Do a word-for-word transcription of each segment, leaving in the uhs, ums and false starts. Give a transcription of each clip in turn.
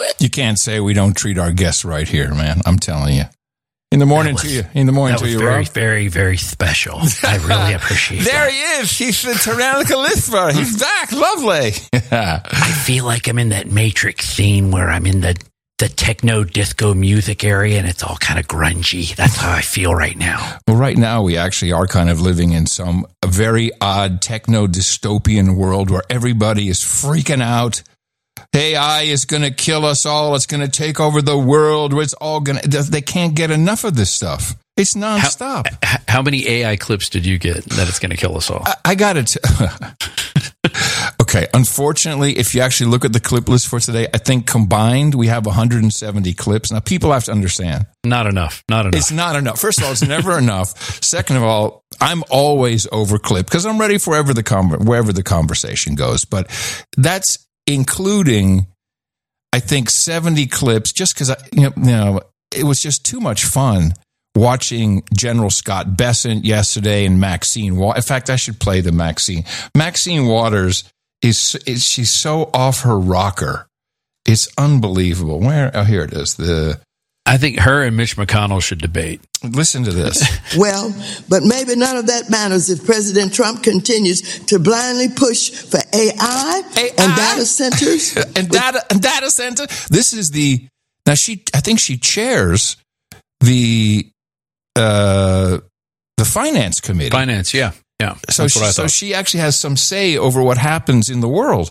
it. You can't say we don't treat our guests right here, man. I'm telling you. In the morning was, to you. In the morning to you, very, Rob. very, very special. I really appreciate there that. There he is. He's the tyrannical Lithvar. He's back. Lovely. I feel like I'm in that Matrix scene where I'm in the, the techno disco music area and it's all kind of grungy. That's how I feel right now. Well, right now we actually are kind of living in some a very odd techno dystopian world where everybody is freaking out. A I is going to kill us all. It's going to take over the world. It's all going to, they can't get enough of this stuff. It's nonstop. How, how many A I clips did you get that it's going to kill us all? I, I got it. Okay. Unfortunately, if you actually look at the clip list for today, I think combined we have one hundred seventy clips. Now, people have to understand. Not enough. Not enough. It's not enough. First of all, it's never enough. Second of all, I'm always over clipped because I'm ready for wherever the, con- wherever the conversation goes. But that's including, I think, seventy clips, just because, you know, you know, it was just too much fun watching General Scott Bessent yesterday and Maxine Waters. In fact, I should play the Maxine. Maxine Waters, is, is she's so off her rocker. It's unbelievable. Where? Oh, here it is. The I think her and Mitch McConnell should debate. Listen to this. Well, but maybe none of that matters if President Trump continues to blindly push for A I, A I? and data centers. and data and data center. This is the now she I think she chairs the uh the finance committee. Finance, yeah. Yeah. So she, so she actually has some say over what happens in the world.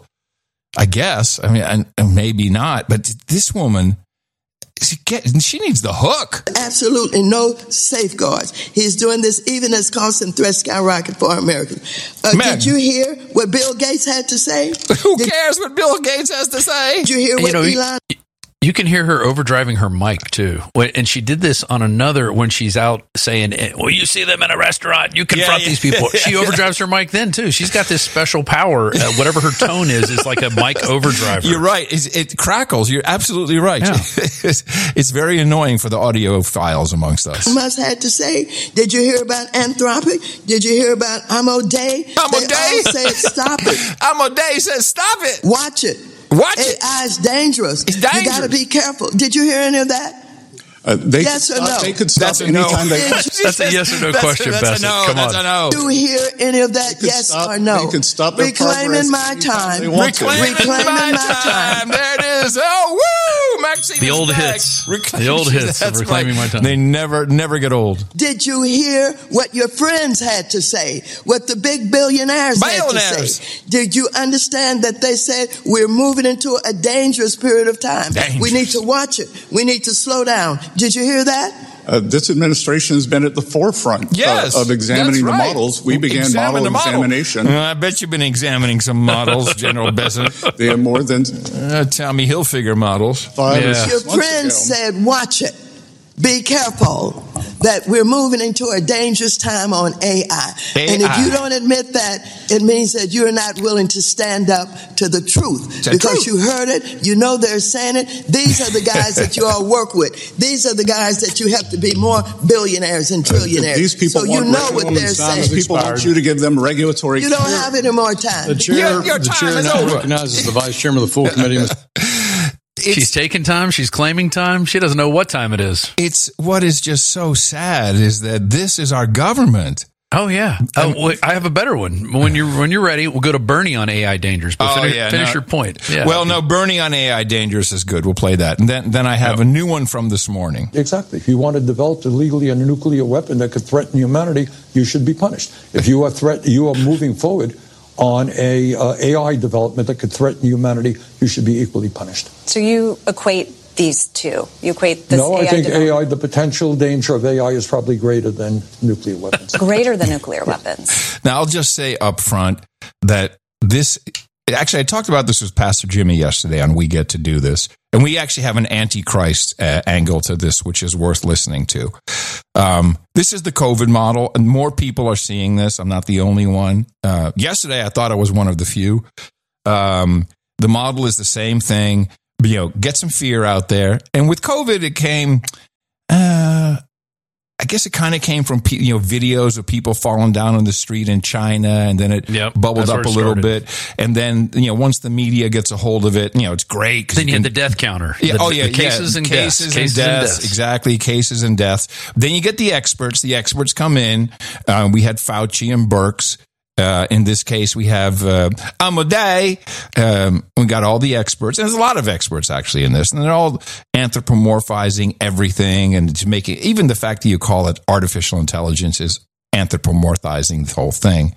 I guess. I mean, and, and maybe not, but this woman, She, get, she needs the hook. Absolutely no safeguards. He's doing this even as costs and threats skyrocket for Americans. Uh, did you hear what Bill Gates had to say? Who did, cares what Bill Gates has to say? Did you hear what you know, Elon... You can hear her overdriving her mic, too. And she did this on another when she's out saying, well, you see them in a restaurant, you confront yeah, yeah. these people. She overdrives her mic then, too. She's got this special power. Uh, whatever her tone is, is like a mic overdriver. You're right. It's, it crackles. You're absolutely right. Yeah. it's, it's very annoying for the audiophiles amongst us. Musk had to say, did you hear about Anthropic? Did you hear about Amo Day? Amo Day? They all said, stop it. Amo Day says, stop it. Watch it. Watch it. A I is dangerous. It's dangerous. You got to be careful. Did you hear any of that? Uh, they yes could, or no? Uh, they could stop that's anytime no. they want. That's a yes or no that's question, a, that's Bessent. A no, Come that's on. A no. Do you hear any of that? Yes stop, or no? They could stop their Reclaiming my time. Reclaiming, Reclaiming my, my time. time. There it is. Oh, woo! Maxine The old back. hits. Reclaiming, the old hits of Reclaiming right. My Time. They never, never get old. Did you hear what your friends had to say? What the big billionaires, billionaires. had to say? Did you understand that they said we're moving into a dangerous period of time? Dangerous. We need to watch it. We need to slow down. Did you hear that? Uh, this administration has been at the forefront yes, uh, of examining right. the models. We began Examine model, model examination. Uh, I bet you've been examining some models, General Bessent. They have more than uh, Tommy Hilfiger models. Five yeah. or six Your friends said, watch it. Be careful that we're moving into a dangerous time on A I. A I. And if you don't admit that, it means that you're not willing to stand up to the truth. The because truth. you heard it, you know they're saying it. These are the guys that you all work with. These are the guys that you have to be more billionaires and trillionaires. Uh, these people so want you know what they're saying. These people want you to give them regulatory. You don't have any more time. The chair, Your- your the time chair is now over. recognizes the vice chairman of the full committee. It's, She's taking time. She's claiming time. She doesn't know what time it is. it's what is just so sad is that this is our government. Oh yeah. Oh, wait, I have a better one. When you're when you're ready, we'll go to Bernie on A I dangers. But Oh, finish, yeah, finish no. your point. Yeah. Well, no, Bernie on A I dangerous is good. We'll play that. And then, then I have No. a new one from this morning. Exactly. If you want to develop illegally a nuclear weapon that could threaten humanity, you should be punished. If you are threat, you are moving forward on a uh, A I development that could threaten humanity, you should be equally punished. So you equate these two? You equate this no, A I I think development- A I, the potential danger of A I is probably greater than nuclear weapons. greater than nuclear weapons. Now, I'll just say up front that this, actually, I talked about this with Pastor Jimmy yesterday on We Get to Do This, and we actually have an Antichrist uh, angle to this, which is worth listening to. Um, this is the COVID model, and more people are seeing this. I'm not the only one. Uh, yesterday, I thought I was one of the few. Um, the model is the same thing. You know, get some fear out there. And with COVID, it came, uh, I guess it kind of came from, you know, videos of people falling down on the street in China, and then it yep, bubbled up it a little started. bit. And then, you know, once the media gets a hold of it, you know, it's great. Then you, you had can, the death counter. Yeah, the, oh, yeah. The cases yeah. and cases deaths. And Cases deaths. and deaths. Exactly. Cases and deaths. Then you get the experts. The experts come in. Uh, we had Fauci and Birx. Uh, in this case, we have uh, Amadei. Um, we got all the experts. And there's a lot of experts actually in this. And they're all anthropomorphizing everything and to make it, even the fact that you call it artificial intelligence is anthropomorphizing the whole thing.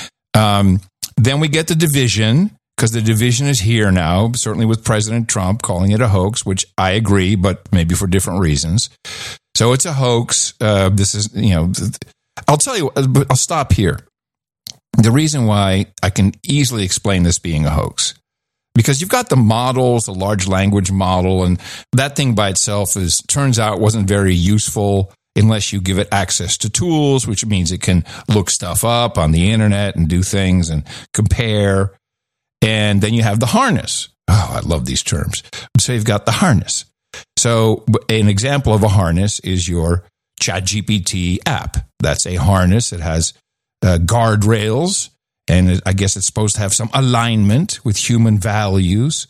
Um, then we get the division, because the division is here now, certainly with President Trump calling it a hoax, which I agree, but maybe for different reasons. So it's a hoax. Uh, this is, you know, I'll tell you, I'll stop here. The reason why I can easily explain this being a hoax, because you've got the models, the large language model, and that thing by itself is turns out wasn't very useful unless you give it access to tools, which means it can look stuff up on the internet and do things and compare. And then you have the harness. Oh, I love these terms. So you've got the harness. So an example of a harness is your ChatGPT app. That's a harness. It has Uh, guardrails, and it, I guess it's supposed to have some alignment with human values.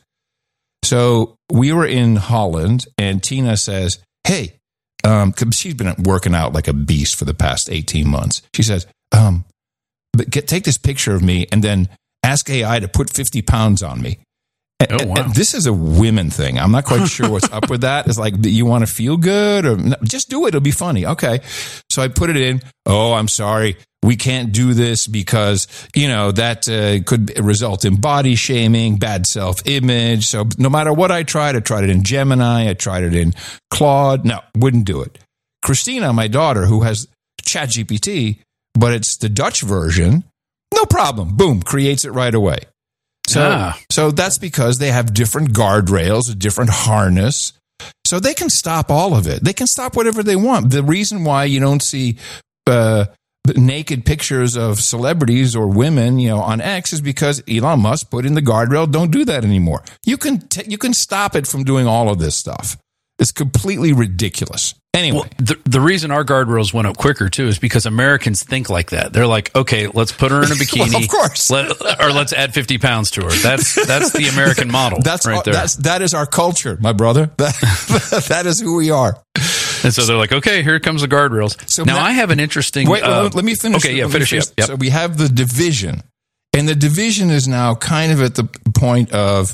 So we were in Holland, and Tina says, hey, um, she's been working out like a beast for the past eighteen months. She says, um, but get, take this picture of me and then ask A I to put fifty pounds on me. Oh, wow. And this is a women thing. I'm not quite sure what's up with that. It's like, you want to feel good or no, just do it. It'll be funny. Okay. So I put it in. Oh, I'm sorry. We can't do this because, you know, that uh, could result in body shaming, bad self-image. So no matter what I tried, I tried it in Gemini. I tried it in Claude. No, wouldn't do it. Christina, my daughter, who has ChatGPT, but it's the Dutch version, no problem. Boom, creates it right away. So, ah. so that's because they have different guardrails, a different harness. So they can stop all of it. They can stop whatever they want. The reason why you don't see uh, naked pictures of celebrities or women, you know, on X is because Elon Musk put in the guardrail. Don't do that anymore. You can t- you can stop it from doing all of this stuff. It's completely ridiculous. Anyway, well, the, the reason our guardrails went up quicker too is because Americans think like that. They're like, okay, let's put her in a bikini, well, of course, let, or let's add fifty pounds to her. That's that's the American model. That's right there. That's that is our culture, my brother. That, that is who we are. And so they're like, okay, here comes the guardrails. So now, now I have an interesting. Wait, uh, let me finish. Okay, yeah, finish it. Yep. So we have the division, and the division is now kind of at the point of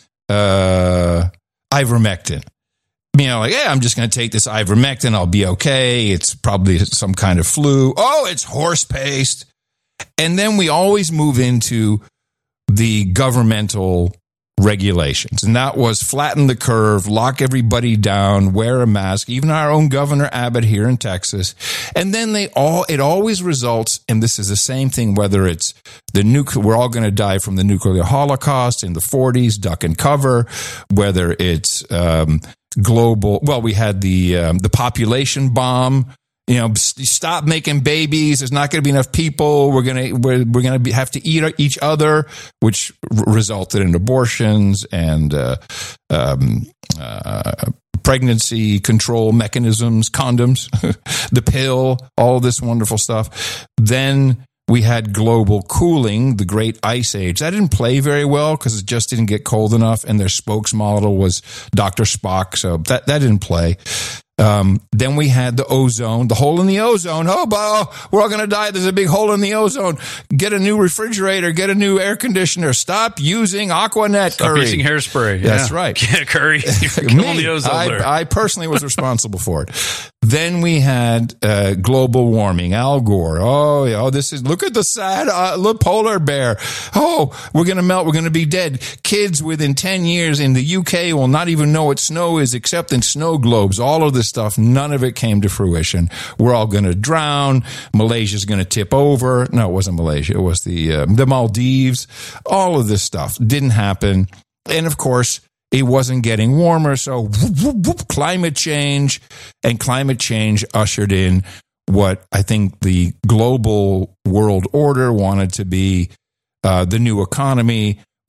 uh, ivermectin. You know, like, yeah, I'm just going to take this ivermectin. I'll be okay. It's probably some kind of flu. Oh, it's horse paste. And then we always move into the governmental regulations. And that was flatten the curve, lock everybody down, wear a mask, even our own Governor Abbott here in Texas. And then they all, it always results, and this is the same thing, whether it's the nuclear, we're all going to die from the nuclear holocaust in the forties, duck and cover, whether it's, um, global, well, we had the um, the population bomb. You know, stop making babies. There's not going to be enough people. We're gonna we're we're gonna be, have to eat each other, which r- resulted in abortions and uh, um, uh, pregnancy control mechanisms, condoms, the pill, all this wonderful stuff. Then we had global cooling, the great ice age. That didn't play very well because it just didn't get cold enough, and their spokesmodel was Doctor Spock, so that, that didn't play. Um, then we had the ozone, the hole in the ozone. Oh, but we're all going to die. There's a big hole in the ozone. Get a new refrigerator. Get a new air conditioner. Stop using Aquanet, Stop Curry. using hairspray. That's yeah. right. Yeah, Curry. You're killing the ozone I, there. I personally was responsible for it. Then we had uh, global warming. Al Gore. Oh, yeah. Oh, this is, look at the sad uh, look, polar bear. Oh, we're going to melt. We're going to be dead. Kids within ten years in the U K will not even know what snow is except in snow globes. All of this stuff, none of it came to fruition. We're all going to drown. Malaysia's going to tip over. No, it wasn't Malaysia. It was the uh, the Maldives. All of this stuff didn't happen. And of course, it wasn't getting warmer. So whoop, whoop, whoop, climate change, and climate change ushered in what I think the global world order wanted to be uh, the new economy,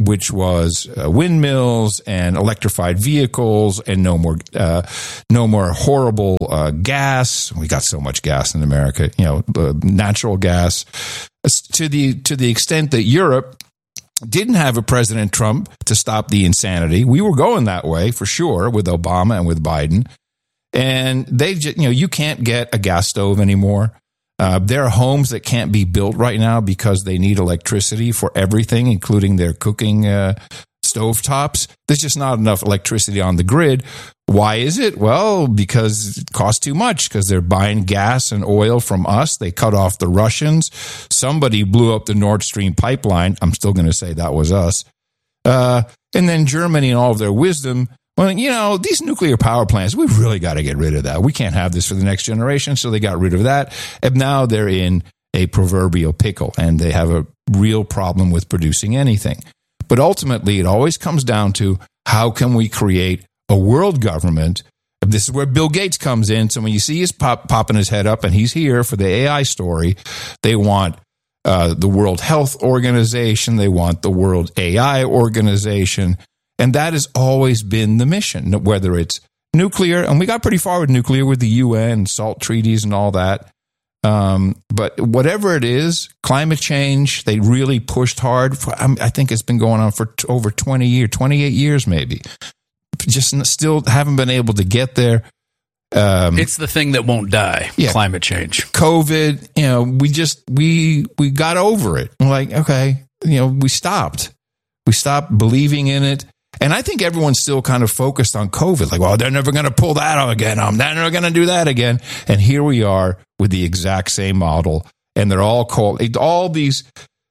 which was uh, windmills and electrified vehicles and no more, uh, no more horrible uh, gas. We got so much gas in America, you know, uh, natural gas. To the to the extent that Europe didn't have a President Trump to stop the insanity, we were going that way for sure with Obama and with Biden. And they, just, you know, you can't get a gas stove anymore. Uh, there are homes that can't be built right now because they need electricity for everything, including their cooking uh, stovetops. There's just not enough electricity on the grid. Why is it? Well, because it costs too much, because they're buying gas and oil from us. They cut off the Russians. Somebody blew up the Nord Stream pipeline. I'm still going to say that was us. Uh, and then Germany, in all of their wisdom, well, you know, these nuclear power plants, we've really got to get rid of that. We can't have this for the next generation. So they got rid of that. And now they're in a proverbial pickle and they have a real problem with producing anything. But ultimately, it always comes down to how can we create a world government? This is where Bill Gates comes in. So when you see his pop, popping his head up and he's here for the A I story, they want uh, the World Health Organization. They want the World A I Organization. And that has always been the mission, whether it's nuclear, and we got pretty far with nuclear with the U N, SALT treaties and all that. Um, but whatever it is, climate change, they really pushed hard. For, I think it's been going on for t- over twenty years, twenty-eight years maybe. Just still haven't been able to get there. Um, it's the thing that won't die, yeah. Climate change. COVID, you know, we just, we, we got over it. We're like, okay, you know, we stopped. We stopped believing in it. And I think everyone's still kind of focused on COVID. Like, well, they're never going to pull that out again. Um, they're never going to do that again. And here we are with the exact same model. And they're all called, all these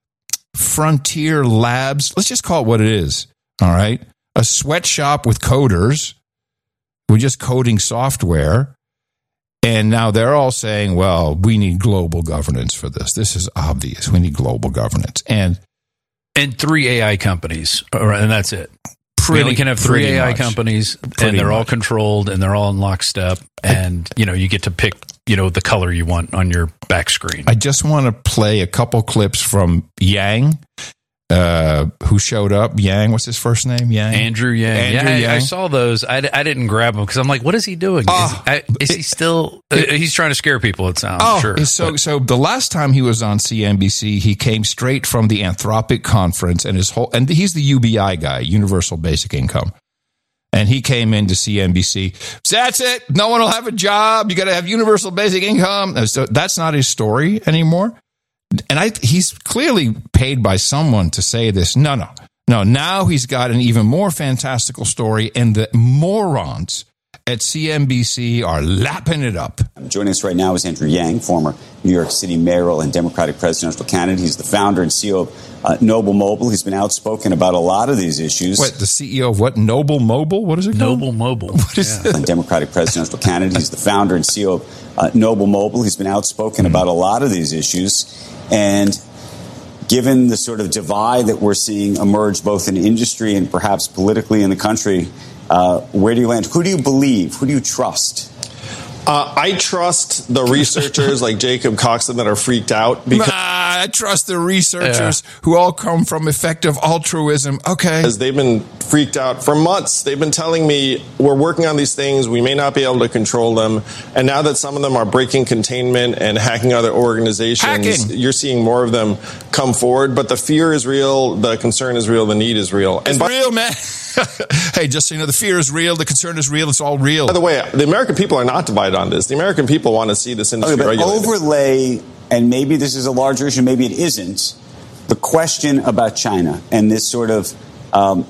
frontier labs. Let's just call it what it is. All right. A sweatshop with coders. We're just coding software. And now they're all saying, well, we need global governance for this. This is obvious. We need global governance. And and three A I companies. And that's it. Pretty, we only can have three A I much. companies, Pretty and they're much. all controlled, and they're all in lockstep, and you know you get to pick you know the color you want on your back screen. I just want to play a couple clips from Yang, uh, who showed up. Yang, what's his first name? Yang, Andrew Yang. Andrew yeah, Yang. I, I saw those. I, I didn't grab them because I'm like, what is he doing? Oh, is, I, is he still? Uh, he's trying to scare people. It sounds. Oh, sure. so but. so the last time he was on C N B C, he came straight from the Anthropic conference, and his whole and he's the U B I guy, Universal Basic Income. And he came into C N B C. So that's it. No one will have a job. You got to have universal basic income. So that's not his story anymore. And I, he's clearly paid by someone to say this. No, no, no. Now he's got an even more fantastical story, and the morons at C N B C are lapping it up. Joining us right now is Andrew Yang, former New York City mayoral and Democratic presidential candidate. He's the founder and C E O of uh, Noble Mobile. He's been outspoken about a lot of these issues. What, the C E O of what? Noble Mobile? What is it called? Noble Mobile. What is yeah. it? Democratic presidential candidate. He's the founder and C E O of uh, Noble Mobile. He's been outspoken mm-hmm. about a lot of these issues. And given the sort of divide that we're seeing emerge both in industry and perhaps politically in the country, uh, where do you land? Who do you believe? Who do you trust? Uh, I trust the researchers like Jacob Coxon that are freaked out. Because nah, I trust the researchers yeah. who all come from effective altruism. Okay. Because they've been freaked out for months. They've been telling me we're working on these things. We may not be able to control them. And now that some of them are breaking containment and hacking other organizations, hacking. You're seeing more of them come forward. But the fear is real. The concern is real. The need is real. It's and by- real, man. Hey, just so you know, the fear is real. The concern is real. It's all real. By the way, the American people are not divided on this. The American people want to see this industry okay, but regulated. Overlay, and maybe this is a larger issue, maybe it isn't, the question about China and this sort of um,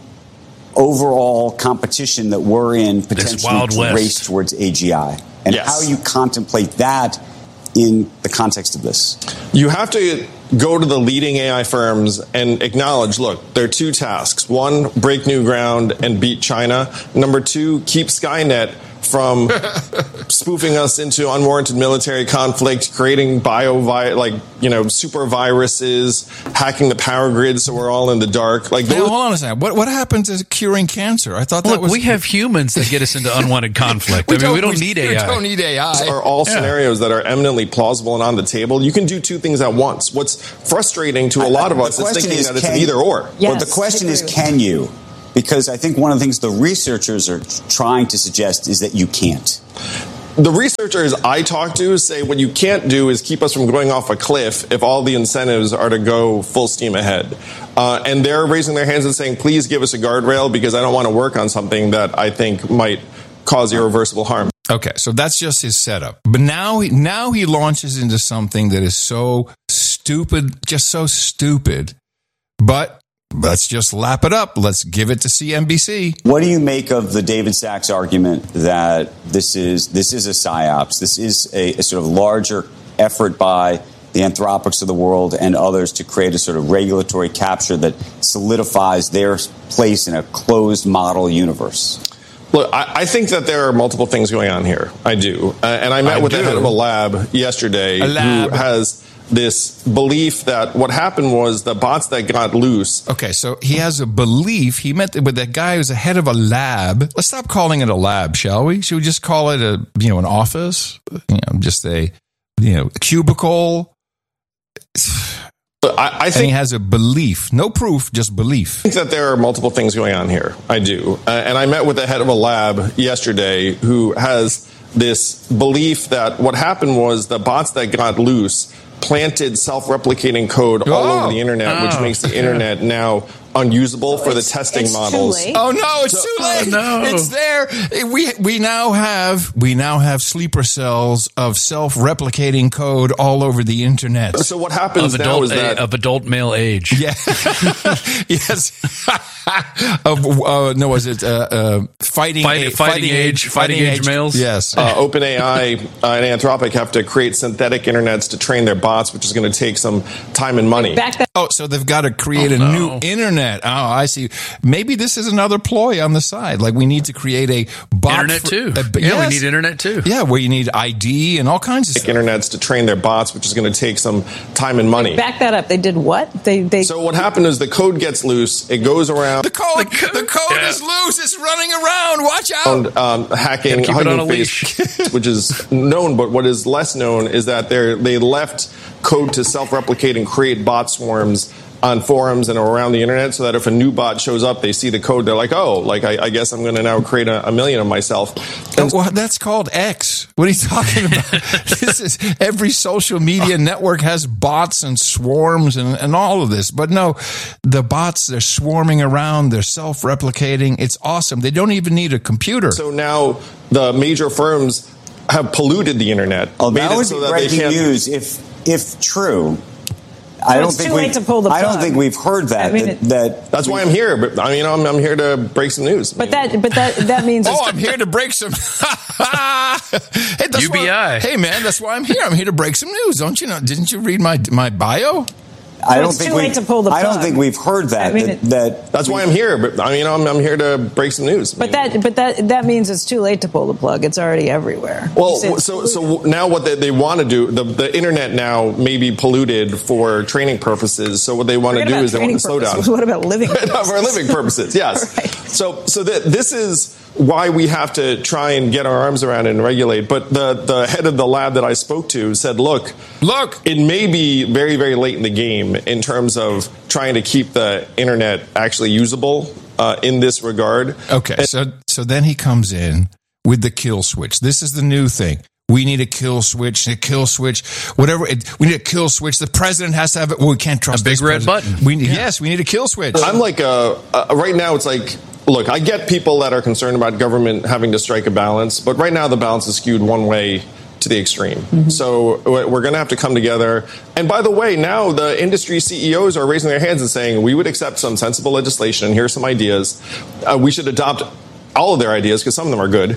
overall competition that we're in potentially to race towards A G I, and yes. how you contemplate that in the context of this. You have to go to the leading A I firms and acknowledge, look, there are two tasks. One, break new ground and beat China. Number two, keep Skynet from spoofing us into unwarranted military conflict, creating bio like you know super viruses, hacking the power grid so we're all in the dark. Like, those- hold on a second. What what happens to curing cancer? I thought that Look, was we have humans that get us into unwanted conflict. we I mean, don't, we don't we, need A I. We don't need A I. These are all yeah. scenarios that are eminently plausible and on the table. You can do two things at once. What's frustrating to a lot of us is thinking is, that it's an either or. Yes, well, the question is, can you? Because I think one of the things the researchers are trying to suggest is that you can't. The researchers I talk to say what you can't do is keep us from going off a cliff if all the incentives are to go full steam ahead. Uh, and they're raising their hands and saying, please give us a guardrail because I don't want to work on something that I think might cause irreversible harm. Okay, so that's just his setup. But now he, now he launches into something that is so stupid, just so stupid. But let's just lap it up. Let's give it to C N B C. What do you make of the David Sachs argument that this is this is a psyops? This is a, a sort of larger effort by the Anthropics of the world and others to create a sort of regulatory capture that solidifies their place in a closed model universe? Look, I, I think that there are multiple things going on here. I do. Uh, and I met I with do. the head of a lab yesterday a lab. who has this belief that what happened was the bots that got loose. Okay, so he has a belief. He met with that guy who's the head of a lab. Let's stop calling it a lab, shall we? Should we just call it a, you know, an office? You know, just a, you know, a cubicle. I, I think and he has a belief, no proof, just belief. I think that there are multiple things going on here. I do. Uh, and I met with the head of a lab yesterday who has this belief that what happened was the bots that got loose planted self-replicating code all oh. over the internet, oh. which makes the internet now unusable for the testing it's models. Too late. Oh no, it's So- too late. Oh, no. It's there. We we now have we now have sleeper cells of self-replicating code all over the internet. So what happens Of now adult, is that of adult male age. Yeah. Yes. of, uh, no, was it uh, uh, fighting, Fight- a- fighting age- fighting age males? Yes. uh, OpenAI uh, and Anthropic have to create synthetic internets to train their bots, which is going to take some time and money. Back that. Oh, so they've got to create Oh, a no. new internet. Oh, I see. Maybe this is another ploy on the side. Like we need to create a bot Internet for- too. a- yeah, yes. we need internet too. Yeah, where you need I D and all kinds of stuff. Internets to train their bots, which is going to take some time and money. Back that up. They did what? They they. So what happened is the code gets loose. It goes around The code, The code- the code yeah. is loose. It's running around. Watch out. um, hacking Gotta keep it on a Hugging leash. Face, which is known. But what is less known is that they they left code to self-replicate and create bot swarms on forums and around the internet, so that if a new bot shows up, they see the code, they're like, oh, like I, I guess I'm going to now create a, a million of myself. And Well, that's called X. What are you talking about? This is every social media network has bots and swarms and, and all of this. But no, the bots, they're swarming around. They're self-replicating. It's awesome. They don't even need a computer. so now the major firms have polluted the internet. Oh, made that it would so be that they breaking can't- news if if true. I don't it's think too we. late to pull the I don't plug. think we've heard that. I mean, that, it- that That's why I'm here. But I mean, I'm, I'm here to break some news. but that but that that means. Oh, I'm here to break some. Hey, that's U B I. Why, hey, man, that's why I'm here. I'm here to break some news. Don't you know? Didn't you read my my bio? I don't it's think too we. late to pull the I don't plug. think we've heard that. I mean, that, it- that That's why I'm here. But I mean, I'm, I'm here to break some news. But that but that that means it's too late to pull the plug. It's already everywhere. Well, You say it's so so now what they, they want to do, the, the internet now may be polluted for training purposes. So what they want to Forget do about is they want to training slow down. purposes. What about living purposes? For living purposes, yes. Right. So so th- this is why we have to try and get our arms around it and regulate. But the, the head of the lab that I spoke to said, look, Look. it may be very, very late in the game in terms of trying to keep the internet actually usable uh, in this regard. Okay, so so then he comes in with the kill switch. This is the new thing. We need a kill switch, a kill switch, whatever. It, we need a kill switch. The president has to have it. Well, we can't trust A big this red president. button. We need, Yeah. Yes, we need a kill switch. I'm like, uh, uh, right now it's like, look, I get people that are concerned about government having to strike a balance, but right now the balance is skewed one way to the extreme. Mm-hmm. So we're going to have to come together. And by the way, now the industry C E Os are raising their hands and saying, we would accept some sensible legislation, and here's some ideas. Uh, we should adopt all of their ideas because some of them are good.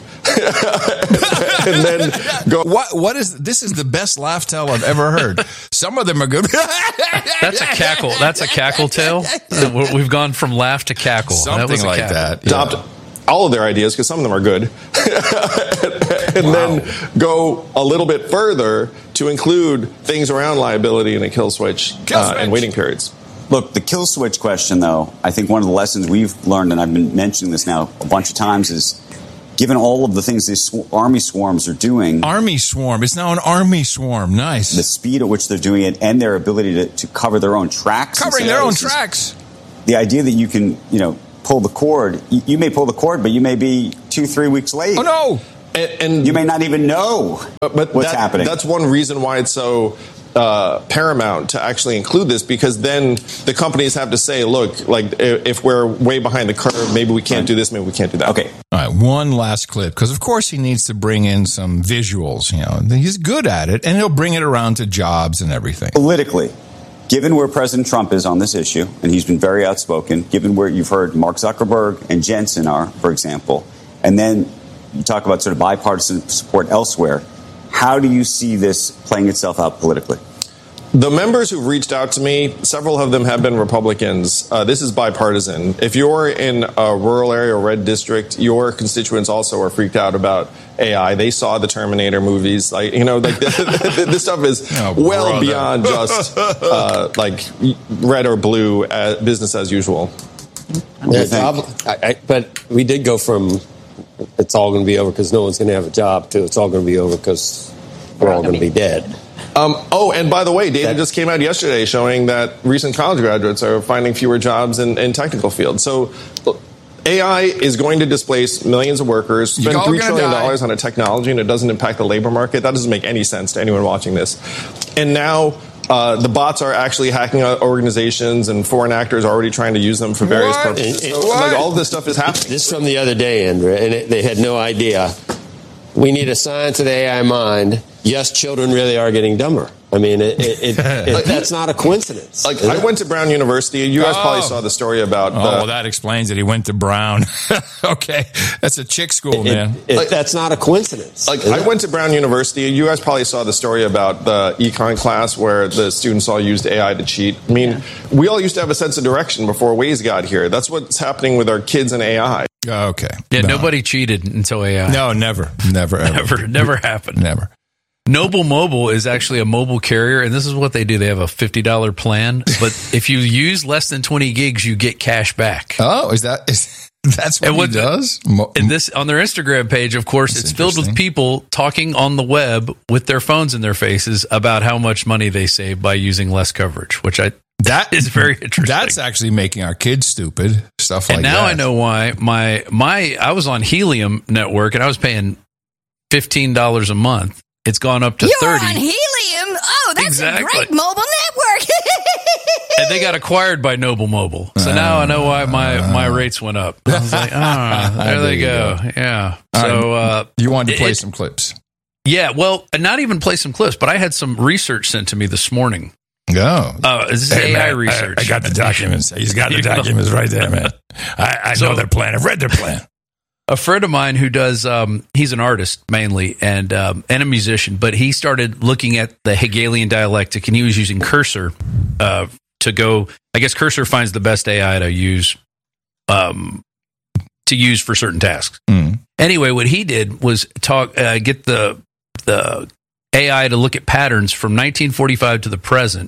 And then go. What? What is this? Is the best laugh tale I've ever heard. Some of them are good. That's a cackle. That's a cackle tail. We've gone from laugh to cackle. Something that was a like cackle. that. Adopt Yeah. all of their ideas, because some of them are good, and wow. then go a little bit further to include things around liability and a kill switch, kill uh, switch. and waiting periods. Look, the kill switch question, though, I think one of the lessons we've learned, and I've been mentioning this now a bunch of times, is given all of the things these sw- army swarms are doing. Army swarm. It's now an army swarm. Nice. The speed at which they're doing it and their ability to, to cover their own tracks. Covering their own tracks. The idea that you can, you know, pull the cord. You, you may pull the cord, but you may be two, three weeks late. Oh, no. And, and you may not even know but, but what's that, happening. That's one reason why it's so uh, paramount to actually include this, because then the companies have to say, look, like if we're way behind the curve, maybe we can't do this, maybe we can't do that. Okay. All right, one last clip, because of course he needs to bring in some visuals. You know, he's good at it, and he'll bring it around to jobs and everything. Politically, given where President Trump is on this issue, and he's been very outspoken, given where you've heard Mark Zuckerberg and Jensen are, for example, and then you talk about sort of bipartisan support elsewhere, how do you see this playing itself out politically? The members who've reached out to me, several of them have been Republicans. Uh, this is bipartisan. If you're in a rural area or red district, your constituents also are freaked out about A I. They saw the Terminator movies. Like, you know, like this stuff is oh, well brother. beyond just uh, like red or blue uh, business as usual. Yeah, problem, I, I, but we did go from it's all going to be over because no one's going to have a job to it's all going to be over because we're all going to be dead. Um, oh, and by the way, data that, just came out yesterday showing that recent college graduates are finding fewer jobs in, in technical fields. So A I is going to displace millions of workers, spend three trillion dollars on a technology, and it doesn't impact the labor market. That doesn't make any sense to anyone watching this. And now uh, the bots are actually hacking organizations, and foreign actors are already trying to use them for various what? purposes. It, it, so, like, all of this stuff is happening. This is from the other day, Andrea, and it, they had no idea. We need a science of the A I mind. Yes, children really are getting dumber. I mean, it, it, it, it, that's not a coincidence. Like, I went to Brown University. You guys oh. probably saw the story about. Oh, the, well, that explains it. He went to Brown. Okay, that's a chick school, it, man. It, like, that's not a coincidence. Like, I went to Brown University. You guys probably saw the story about the econ class where the students all used A I to cheat. I mean, yeah. we all used to have a sense of direction before Waze got here. That's what's happening with our kids and A I. Okay. Yeah, no. Nobody cheated until A I. No, never, never, ever. never, never happened. Never. Noble Mobile is actually a mobile carrier, and this is what they do. They have a fifty dollars plan, but if you use less than twenty gigs, you get cash back. Oh, is that is that's what, what he does? Mo- and this on their Instagram page, of course, that's it's filled with people talking on the web with their phones in their faces about how much money they save by using less coverage, which I that is very interesting. That's actually making our kids stupid, stuff like and that. And now I know why my my I was on Helium Network and I was paying fifteen dollars a month. It's gone up to You're thirty. You're on Helium? Oh, that's exactly. a great mobile network. And they got acquired by Noble Mobile. So uh, now I know why my, my rates went up. I was like, ah, oh, there they go. go. Yeah. All so right. uh, you wanted to play it, some clips. Yeah. Well, not even play some clips, but I had some research sent to me this morning. Go. Oh. Uh, this is hey, A I man, research. I, I got the documents. He's got the documents right there, man. I, I so, know their plan. I've read their plan. A friend of mine who does, um, he's an artist mainly and um, and a musician, but he started looking at the Hegelian dialectic, and he was using Cursor uh, to go. I guess Cursor finds the best A I to use um, to use for certain tasks. Mm. Anyway, what he did was talk uh, get the the A I to look at patterns from nineteen forty-five to the present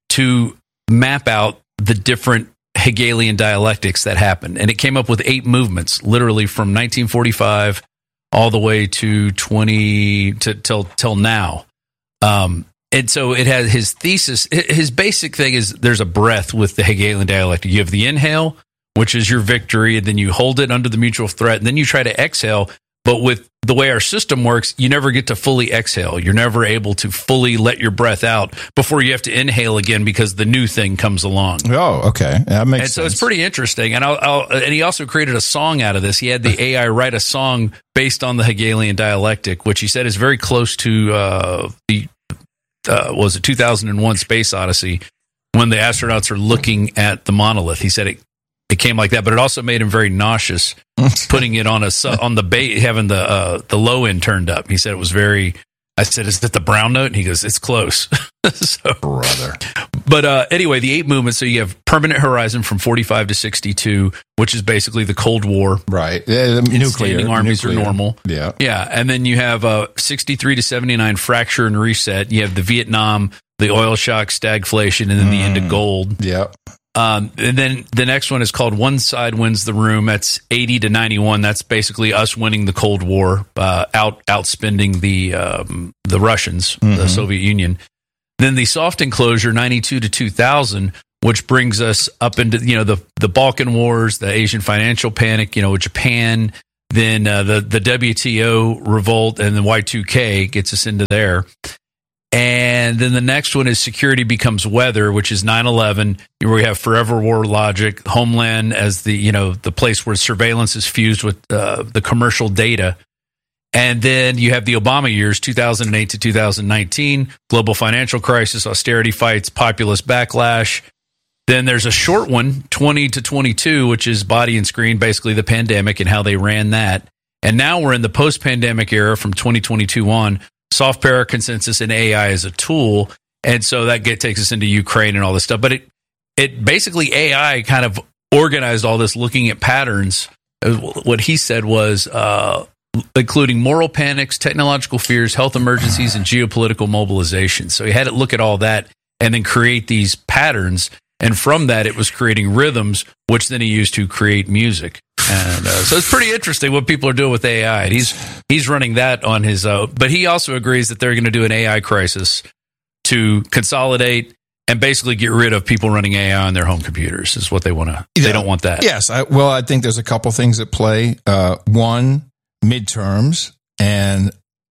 to map out the different Hegelian dialectics that happened, and it came up with eight movements, literally from nineteen forty-five all the way to twenty to till till now. Um, and so it has his thesis. His basic thing is there's a breath with the Hegelian dialectic. You have the inhale, which is your victory, and then you hold it under the mutual threat, and then you try to exhale. But with the way our system works, you never get to fully exhale. You're never able to fully let your breath out before you have to inhale again because the new thing comes along. Oh, okay. That makes and sense. So it's pretty interesting. And I'll, I'll, and he also created a song out of this. He had the A I write a song based on the Hegelian dialectic, which he said is very close to uh, the uh, what was it two thousand one Space Odyssey, when the astronauts are looking at the monolith. He said it it came like that, but it also made him very nauseous. Putting it on a on the bait, having the uh, the low end turned up. He said it was very. I said, "Is that the brown note?" And he goes, "It's close." So, brother. But uh, anyway, the eight movements. So you have permanent horizon from forty-five to sixty-two, which is basically the Cold War. Right. Yeah, the nuclear standing armies nuclear. are normal. Yeah. Yeah. And then you have uh, sixty-three to seventy-nine, fracture and reset. You have the Vietnam, the oil shock, stagflation, and then mm. the end of gold. Yep. Um, and then the next one is called One Side Wins the Room. That's eighty to ninety-one. That's basically us winning the Cold War, uh, out outspending the um, the Russians, mm-hmm. the Soviet Union. Then the soft enclosure, ninety-two to two thousand, which brings us up into, you know, the, the Balkan Wars, the Asian financial panic, you know, Japan, then uh, the, the W T O revolt, and the Y two K gets us into there. And then the next one is security becomes weather, which is nine eleven, where we have forever war logic, Homeland as the, you know, the place where surveillance is fused with uh, the commercial data. And then you have the Obama years, two thousand eight to two thousand nineteen, global financial crisis, austerity fights, populist backlash. Then there's a short one, twenty to twenty-two, which is body and screen, basically the pandemic and how they ran that. And now we're in the post-pandemic era from twenty twenty-two on, soft power consensus and A I as a tool. And so that get, takes us into Ukraine and all this stuff. But it, it basically, A I kind of organized all this looking at patterns. What he said was, uh, including moral panics, technological fears, health emergencies, and geopolitical mobilization. So he had to look at all that and then create these patterns. And from that, it was creating rhythms, which then he used to create music. And uh, so it's pretty interesting what people are doing with A I. And he's he's running that on his own. But he also agrees that they're going to do an A I crisis to consolidate and basically get rid of people running A I on their home computers is what they want to. Yeah. They don't want that. Yes. I, well, I think there's a couple things at play. Uh, one, midterms. And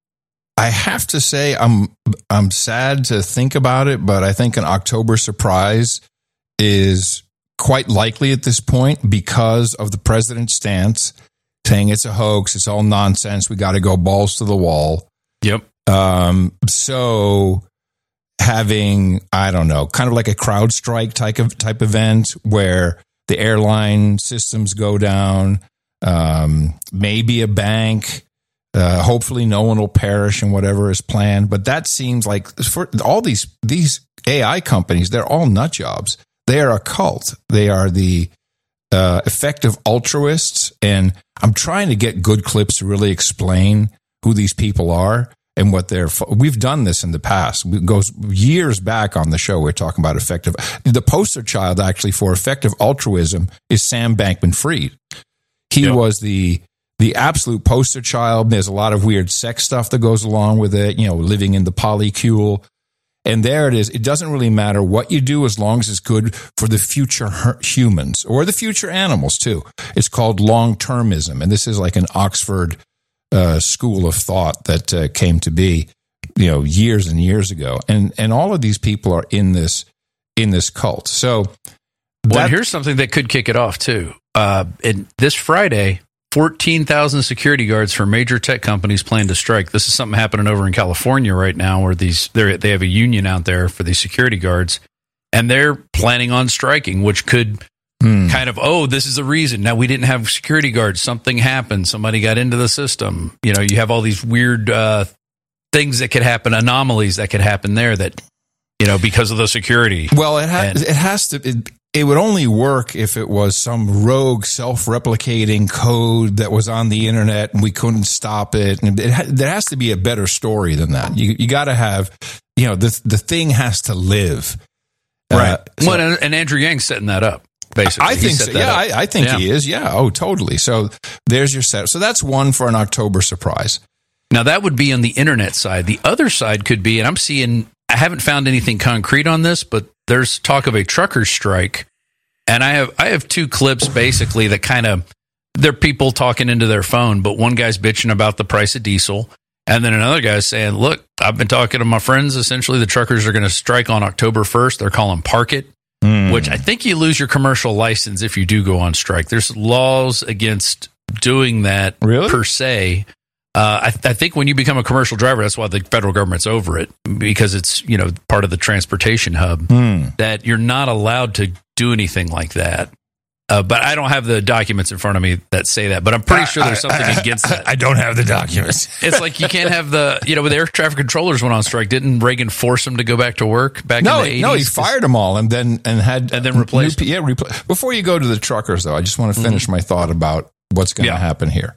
I have to say, I'm I'm sad to think about it, but I think an October surprise is quite likely at this point because of the president's stance, saying it's a hoax, it's all nonsense, we got to go balls to the wall. Yep. Um, so having, I don't know, kind of like a CrowdStrike type of type event where the airline systems go down, um, maybe a bank. Uh, hopefully no one will perish in whatever is planned. But that seems like for all these these A I companies, they're all nut jobs. They are a cult. They are the uh, effective altruists. And I'm trying to get good clips to really explain who these people are and what they're. We've done this in the past. It goes years back on the show. We're talking about effective. The poster child actually for effective altruism is Sam Bankman-Fried. He yep. was the the absolute poster child. There's a lot of weird sex stuff that goes along with it. You know, living in the polycule. And there it is. It doesn't really matter what you do as long as it's good for the future humans or the future animals, too. It's called long-termism. And this is like an Oxford uh, school of thought that uh, came to be, you know, years and years ago. And and all of these people are in this in this cult. So that, well, here's something that could kick it off, too. Uh, and this Friday, fourteen thousand security guards for major tech companies plan to strike. This is something happening over in California right now where these they have a union out there for these security guards, and they're planning on striking, which could hmm. kind of, oh, this is a reason. Now, we didn't have security guards. Something happened. Somebody got into the system. You know, you have all these weird uh, things that could happen, anomalies that could happen there that, you know, because of the security. Well, it, ha- and, it has to... It, It would only work if it was some rogue self-replicating code that was on the internet and we couldn't stop it. And it ha- there has to be a better story than that. You you got to have, you know, the the thing has to live. Right. Uh, so, well, and Andrew Yang's setting that up, basically. I think so. Yeah, I, I think yeah. he is. Yeah. Oh, totally. So there's your set. So that's one for an October surprise. Now, that would be on the internet side. The other side could be, and I'm seeing, I haven't found anything concrete on this, but there's talk of a trucker strike, and I have I have two clips basically that kind of, they're people talking into their phone, but one guy's bitching about the price of diesel, and then another guy's saying, look, I've been talking to my friends, essentially the truckers are going to strike on October first. They're calling Park It, mm. which I think you lose your commercial license if you do go on strike. There's laws against doing that really? per se. Uh, I, th- I think when you become a commercial driver, that's why the federal government's over it, because it's, you know, part of the transportation hub, mm. that you're not allowed to do anything like that. Uh, but I don't have the documents in front of me that say that. But I'm pretty sure there's something I, I, against that. I don't have the documents. It's like you can't have the, you know, when the air traffic controllers went on strike, didn't Reagan force them to go back to work back no, in the eighties? No, he fired them all and then and had and then replaced. New, yeah, repl- before you go to the truckers, though, I just want to finish mm-hmm. my thought about what's going to yeah. happen here.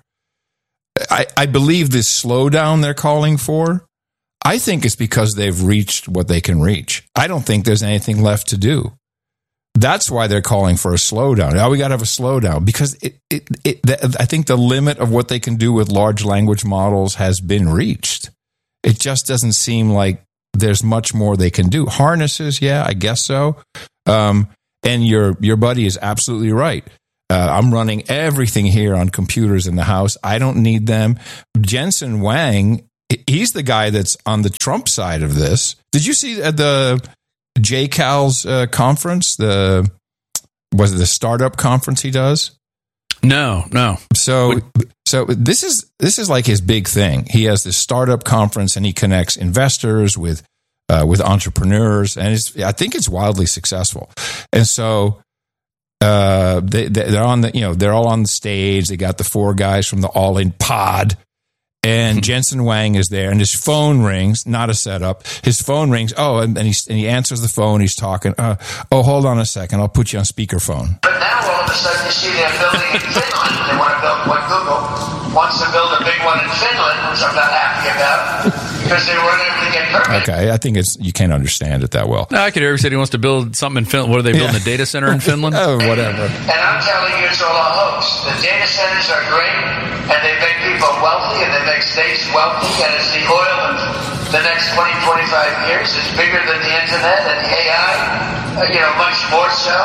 I, I believe this slowdown they're calling for, I think it's because they've reached what they can reach. I don't think there's anything left to do. That's why they're calling for a slowdown. Now we got to have a slowdown because it, it, it, the, I think the limit of what they can do with large language models has been reached. It just doesn't seem like there's much more they can do. Harnesses, yeah, I guess so. Um, and your your buddy is absolutely right. Uh, I'm running everything here on computers in the house. I don't need them. Jensen Huang, he's the guy that's on the Trump side of this. Did you see the J CAL's uh, conference? The was it the startup conference he does? No, no. So, so this is this is like his big thing. He has this startup conference, and he connects investors with uh, with entrepreneurs, and it's, I think it's wildly successful. And so, uh, they they're on the you know they're all on the stage. They got the four guys from the All In Pod. And Jensen Huang is there, and his phone rings, not a setup. His phone rings. Oh, and, and, he, and he answers the phone. He's talking. Uh, oh, hold on a second. I'll put you on speakerphone. But now all of a sudden you see they're building in Finland. They want to build what Google wants to build a big one in Finland, which I'm not happy about because they weren't able to get permits. Okay, I think it's you can't understand it that well. No, I could hear he said he wants to build something in Finland. What are they building? Yeah. A data center in Finland? Oh, whatever. And I'm telling you, it's all a hoax. The data centers are great, and they make people wealthy, and they make states wealthy, and it's the oil of the next twenty, twenty-five years. It's bigger than the internet and the A I, uh, you know, much more so.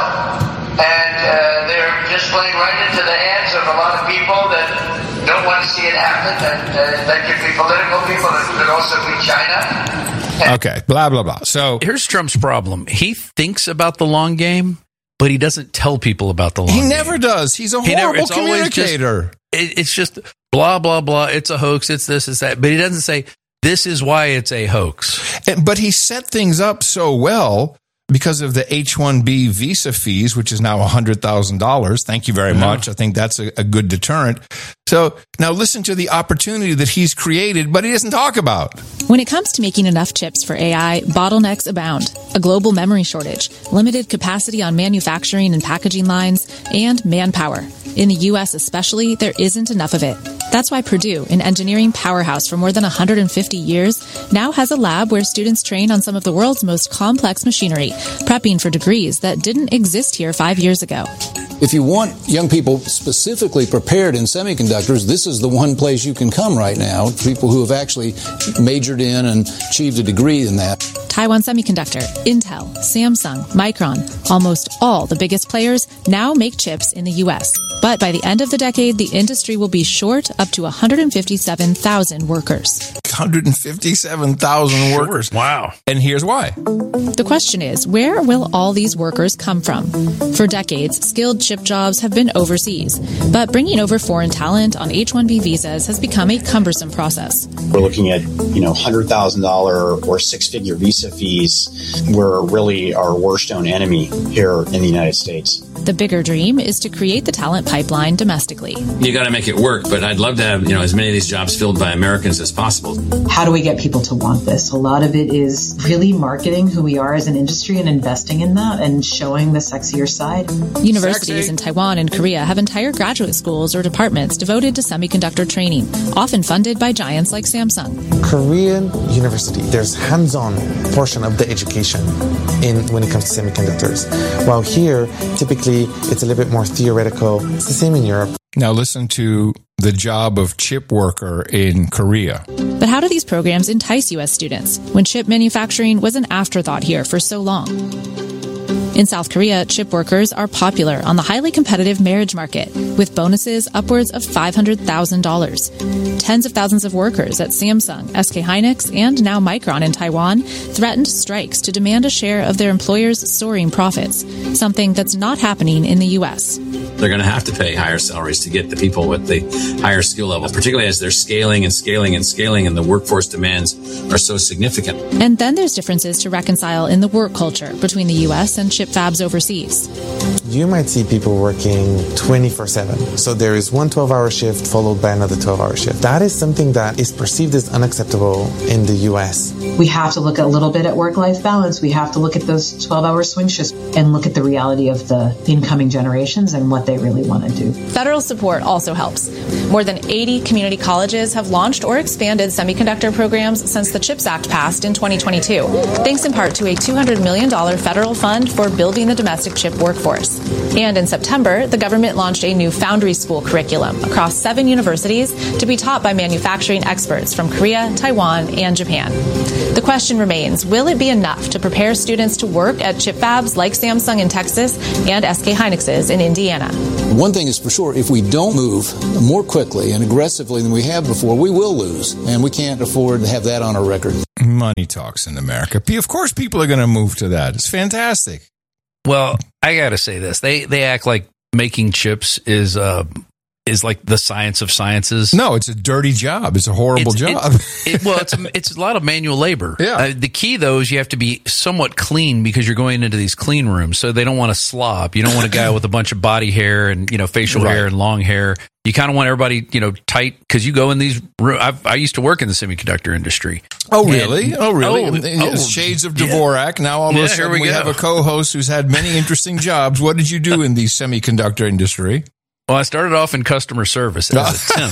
And uh, they're just playing right into the hands of a lot of people that don't want to see it happen. And uh, that could be political people. It could also be China. And okay, blah, blah, blah. So here's Trump's problem. He thinks about the long game, but he doesn't tell people about the long he game. He never does. He's a horrible he never, communicator. Just, it, it's just blah, blah, blah. It's a hoax. It's this, it's that. But he doesn't say, this is why it's a hoax. And, but he set things up so well because of the H one B visa fees, which is now one hundred thousand dollars. Thank you very much. Yeah. I think that's a, a good deterrent. So now listen to the opportunity that he's created, but he doesn't talk about. When it comes to making enough chips for A I, bottlenecks abound. A global memory shortage, limited capacity on manufacturing and packaging lines, and manpower. In the U S especially, there isn't enough of it. That's why Purdue, an engineering powerhouse for more than one hundred fifty years, now has a lab where students train on some of the world's most complex machinery, prepping for degrees that didn't exist here five years ago. If you want young people specifically prepared in semiconductors, this is the one place you can come right now. People who have actually majored in and achieved a degree in that. Taiwan Semiconductor, Intel, Samsung, Micron, almost all the biggest players now make chips in the U S. But by the end of the decade, the industry will be short up to one hundred fifty-seven thousand workers. one hundred fifty-seven thousand workers. Wow. And here's why. The question is, where will all these workers come from? For decades, skilled chip jobs have been overseas, but bringing over foreign talent on H one B visas has become a cumbersome process. We're looking at, you know, one hundred thousand dollars or six-figure visa fees. We're really our worst known enemy here in the United States. The bigger dream is to create the talent pipeline domestically. You got to make it work, but I'd love to have, you know, as many of these jobs filled by Americans as possible. How do we get people to want this? A lot of it is really marketing who we are as an industry and investing in that and showing the sexier side. Universities Sexy. in Taiwan and Korea have entire graduate schools or departments devoted to semiconductor training, often funded by giants like Samsung. Korean university, there's hands-on portion of the education in when it comes to semiconductors. While here, typically, it's a little bit more theoretical. It's the same in Europe. Now listen to the job of chip worker in Korea. But how do these programs entice U S students when chip manufacturing was an afterthought here for so long? In South Korea, chip workers are popular on the highly competitive marriage market, with bonuses upwards of five hundred thousand dollars. Tens of thousands of workers at Samsung, S K Hynix, and now Micron in Taiwan threatened strikes to demand a share of their employers' soaring profits, something that's not happening in the U S. They're going to have to pay higher salaries to get the people with the higher skill level, particularly as they're scaling and scaling and scaling and the workforce demands are so significant. And then there's differences to reconcile in the work culture between the U S and chip fabs overseas. You might see people working twenty-four seven. So there is one twelve-hour shift followed by another twelve-hour shift. That is something that is perceived as unacceptable in the U S. We have to look a little bit at work-life balance. We have to look at those twelve-hour swing shifts and look at the reality of the incoming generations and what they really want to do. Federal support also helps. More than eighty community colleges have launched or expanded semiconductor programs since the CHIPS Act passed in twenty twenty-two, thanks in part to a two hundred million dollars federal fund for building the domestic chip workforce. And in September, the government launched a new foundry school curriculum across seven universities to be taught by manufacturing experts from Korea, Taiwan, and Japan. The question remains, will it be enough to prepare students to work at chip fabs like Samsung in Texas and S K Hynix's in Indiana? One thing is for sure, if we don't move more quickly and aggressively than we have before, we will lose, and we can't afford to have that on our record. Money talks in America. Of course people are going to move to that. It's fantastic. Well, I got to say this. They they act like making chips is uh, is like the science of sciences. No, it's a dirty job. It's a horrible it's, job. It, it, well, it's a, it's a lot of manual labor. Yeah. Uh, the key, though, is you have to be somewhat clean because you're going into these clean rooms. So they don't want to slob. You don't want a guy with a bunch of body hair and, you know, facial Right. hair and long hair. You kind of want everybody, you know, tight because you go in these rooms. I've, I used to work in the semiconductor industry. Oh, really? And, oh, really? Oh, oh, Shades of Dvorak. Yeah. Now, all of yeah, a sudden, we, we have a co-host who's had many interesting jobs. What did you do in the semiconductor industry? Well, I started off in customer service as a temp.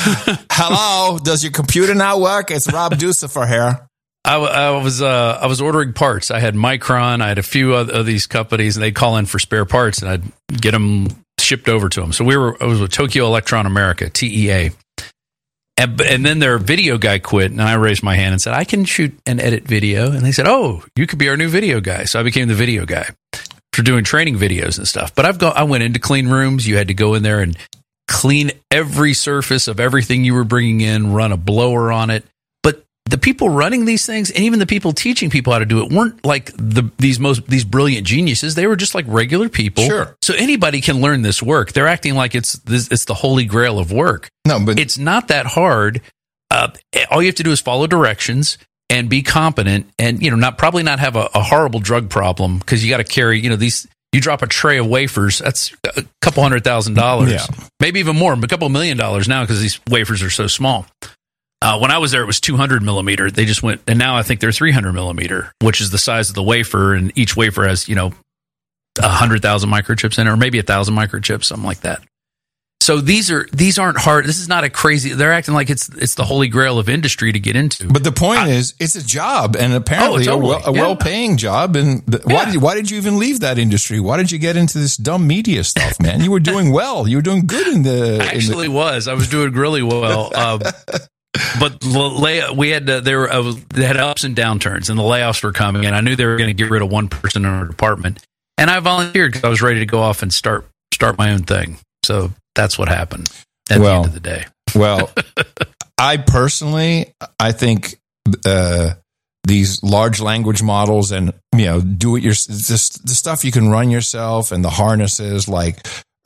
Hello, does your computer not work? It's Rob Ducifer here. I, I was uh, I was ordering parts. I had Micron. I had a few of, of these companies, and they'd call in for spare parts, and I'd get them shipped over to them. So we were I was with Tokyo Electron America, T E A, and, and then their video guy quit, and I raised my hand and said, "I can shoot and edit video." And they said, "Oh, you could be our new video guy." So I became the video guy for doing training videos and stuff. But I've go I went into clean rooms. You had to go in there and clean every surface of everything you were bringing in, run a blower on it. But the people running these things and even the people teaching people how to do it weren't like the these most these brilliant geniuses. They were just like regular people. Sure. So anybody can learn this work. They're acting like it's this, it's the holy grail of work. No, but it's not that hard. Uh, all you have to do is follow directions and be competent, and you know, not probably not have a, a horrible drug problem because you got to carry. You know, these you drop a tray of wafers, that's a couple hundred thousand dollars, Yeah. maybe even more, a couple million dollars now because these wafers are so small. Uh, when I was there, it was two hundred millimeter. They just went, and now I think they're three hundred millimeter, which is the size of the wafer, and each wafer has you know a hundred thousand microchips in it, or maybe a thousand microchips, something like that. So these are these aren't hard. This is not a crazy. They're acting like it's it's the holy grail of industry to get into. But the point I, is, it's a job, and apparently oh, totally. a, well, a yeah. well-paying job. And the, Yeah. why did you, why did you even leave that industry? Why did you get into this dumb media stuff, man? You were doing well. You were doing good in the. I actually in the, was. I was doing really well. Um, but lay, we had to, there were I was, they had ups and downturns, and the layoffs were coming, and I knew they were going to get rid of one person in our department, and I volunteered because I was ready to go off and start start my own thing. So that's what happened. At well, the end of the day. Well, I personally, I think uh, these large language models and, you know, do it your just the stuff you can run yourself and the harnesses like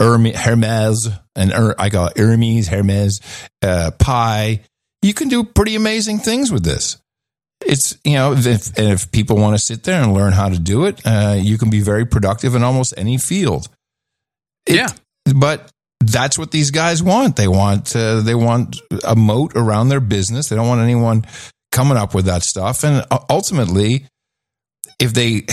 Hermes and Her, I call it Hermes, Hermes, uh, Pi. You can do pretty amazing things with this. It's, you know, if, and if people want to sit there and learn how to do it, uh, you can be very productive in almost any field. It, yeah. But that's what these guys want. They want uh, they want a moat around their business. They don't want anyone coming up with that stuff. And ultimately, if they,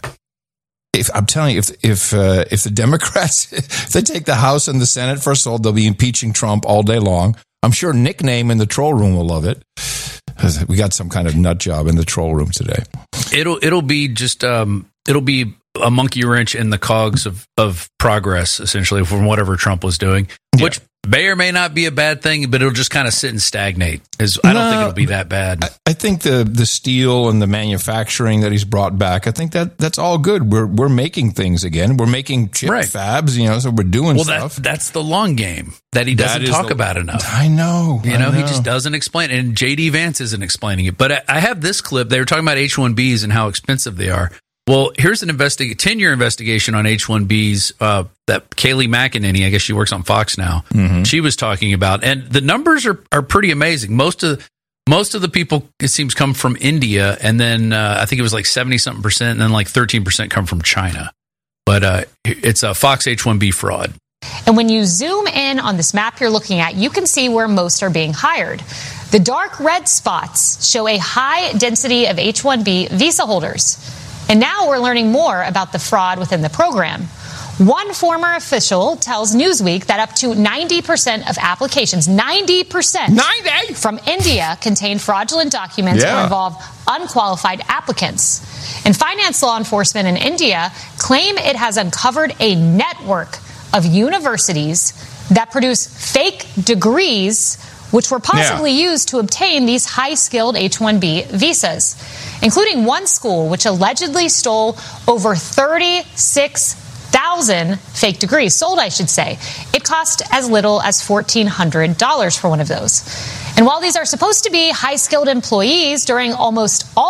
if I'm telling you, if if uh, if the Democrats, if they take the House and the Senate, first of all, they'll be impeaching Trump all day long. I'm sure Nick Name in the troll room will love it. We got some kind of nut job in the troll room today. It'll it'll be just um it'll be a monkey wrench in the cogs of, of progress, essentially, from whatever Trump was doing, yeah. which may or may not be a bad thing, but it'll just kind of sit and stagnate. Is I don't no, think it'll be that bad. I, I think the the steel and the manufacturing that he's brought back, I think that that's all good. We're we're making things again. We're making chip right. fabs, you know, so we're doing well, stuff. That, that's the long game that he doesn't that talk the, about enough. I know. You I know, know, he just doesn't explain it. And J D Vance isn't explaining it. But I, I have this clip. They were talking about H one Bs and how expensive they are. Well, here's an investig- ten-year investigation on H one Bs uh, that Kayleigh McEnany, I guess she works on Fox now, mm-hmm. she was talking about. And the numbers are, are pretty amazing. Most of most of the people, it seems, come from India. And then uh, I think it was like seventy-something percent, and then like thirteen percent come from China. But uh, it's a Fox H one B fraud. And when you zoom in on this map you're looking at, you can see where most are being hired. The dark red spots show a high density of H one B visa holders. And now we're learning more about the fraud within the program. One former official tells Newsweek that up to ninety percent of applications, ninety percent ninety from India contain fraudulent documents Yeah. or involve unqualified applicants. And finance law enforcement in India claim it has uncovered a network of universities that produce fake degrees which were possibly yeah. used to obtain these high-skilled H one B visas, including one school which allegedly stole over thirty-six thousand fake degrees, sold, I should say. It cost as little as fourteen hundred dollars for one of those. And while these are supposed to be high-skilled employees, during almost all